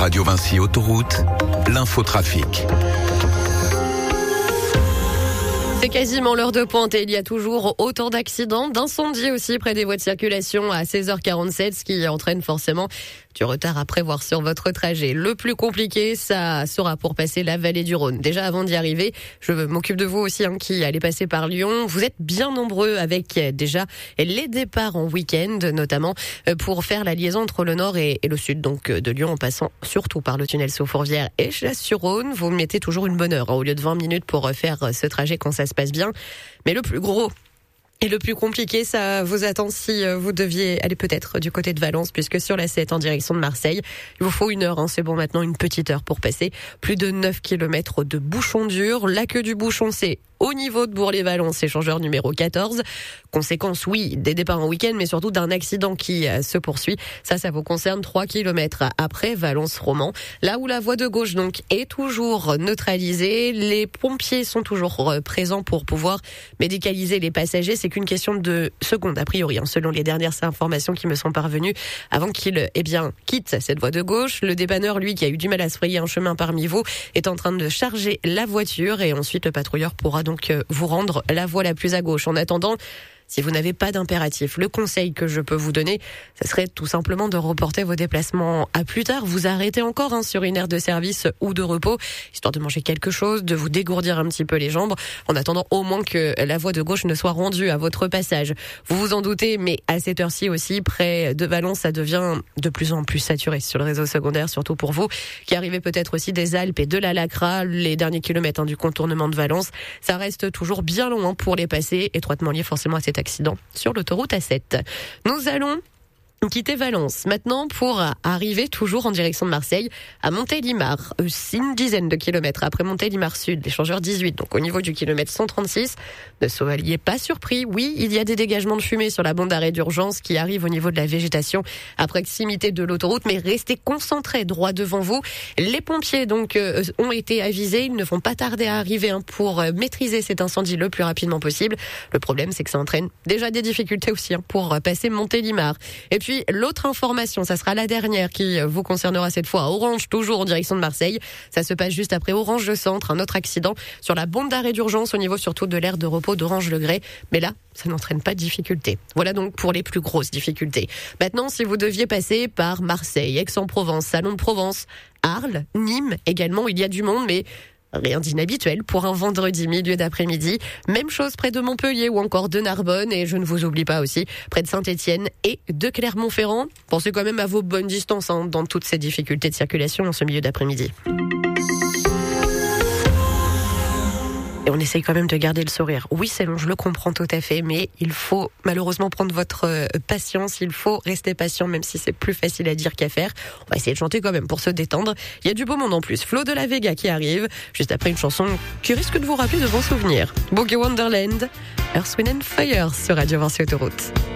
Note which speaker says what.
Speaker 1: Radio Vinci Autoroute, l'infotrafic.
Speaker 2: C'est quasiment l'heure de pointe et il y a toujours autant d'accidents, d'incendies aussi près des voies de circulation à 16h47, ce qui entraîne forcément du retard à prévoir sur votre trajet. Le plus compliqué, ça sera pour passer la vallée du Rhône. Déjà, avant d'y arriver, je m'occupe de vous aussi qui allez passer par Lyon. Vous êtes bien nombreux avec déjà les départs en week-end, notamment pour faire la liaison entre le nord et le sud, donc de Lyon, en passant surtout par le tunnel Sceaux-Fourvière et Chasse-sur-Rhône. Vous mettez toujours une bonne heure, au lieu de 20 minutes pour faire ce trajet quand ça se passe bien. Mais le plus gros et le plus compliqué, ça vous attend si vous deviez aller peut-être du côté de Valence, puisque sur la 7 en direction de Marseille, il vous faut une heure, c'est bon maintenant, une petite heure pour passer. Plus de 9 km de bouchons durs. La queue du bouchon, c'est au niveau de Bourg-les-Valence, échangeur numéro 14. Conséquence, oui, des départs en week-end, mais surtout d'un accident qui se poursuit. Ça vous concerne 3 km après Valence-Roman. Là où la voie de gauche, donc, est toujours neutralisée. Les pompiers sont toujours présents pour pouvoir médicaliser les passagers. C'est qu'une question de secondes, a priori, selon les dernières informations qui me sont parvenues, avant qu'il, quitte cette voie de gauche. Le dépanneur, lui, qui a eu du mal à se frayer un chemin parmi vous, est en train de charger la voiture et ensuite le patrouilleur pourra donc vous rendre la voie la plus à gauche. En attendant, si vous n'avez pas d'impératif, le conseil que je peux vous donner, ça serait tout simplement de reporter vos déplacements à plus tard. Vous arrêtez encore sur une aire de service ou de repos, histoire de manger quelque chose, de vous dégourdir un petit peu les jambes, en attendant au moins que la voie de gauche ne soit rendue à votre passage. Vous vous en doutez, mais à cette heure-ci aussi, près de Valence, ça devient de plus en plus saturé sur le réseau secondaire, surtout pour vous, qui arrivez peut-être aussi des Alpes et de la Lacra, les derniers kilomètres du contournement de Valence. Ça reste toujours bien long pour les passer, étroitement lié forcément à cet accident sur l'autoroute A7. Nous allons quitter Valence maintenant pour arriver toujours en direction de Marseille à Montélimar. Une dizaine de kilomètres après Montélimar Sud, l'échangeur 18, donc au niveau du kilomètre 136. Ne soyez pas surpris, oui, il y a des dégagements de fumée sur la bande d'arrêt d'urgence qui arrivent au niveau de la végétation à proximité de l'autoroute, mais restez concentrés droit devant vous. Les pompiers donc ont été avisés, ils ne vont pas tarder à arriver pour maîtriser cet incendie le plus rapidement possible. Le problème, c'est que ça entraîne déjà des difficultés aussi pour passer Montélimar. Et puis l'autre information, ça sera la dernière qui vous concernera cette fois à Orange, toujours en direction de Marseille. Ça se passe juste après Orange le centre, un autre accident sur la bande d'arrêt d'urgence au niveau surtout de l'aire de repos d'Orange-le-Grès. Mais là, ça n'entraîne pas de difficulté. Voilà donc pour les plus grosses difficultés. Maintenant, si vous deviez passer par Marseille, Aix-en-Provence, Salon de Provence, Arles, Nîmes également, il y a du monde, mais rien d'inhabituel pour un vendredi milieu d'après-midi. Même chose près de Montpellier ou encore de Narbonne, et je ne vous oublie pas aussi près de Saint-Étienne et de Clermont-Ferrand. Pensez quand même à vos bonnes distances dans toutes ces difficultés de circulation en ce milieu d'après-midi. Et on essaye quand même de garder le sourire. Oui, c'est long, je le comprends tout à fait, mais il faut malheureusement prendre votre patience. Il faut rester patient, même si c'est plus facile à dire qu'à faire. On va essayer de chanter quand même pour se détendre. Il y a du beau monde en plus. Flo de la Vega qui arrive, juste après une chanson qui risque de vous rappeler de bons souvenirs. Boogie Wonderland, Earth, Wind & Fire sur Radio Vinci Autoroute.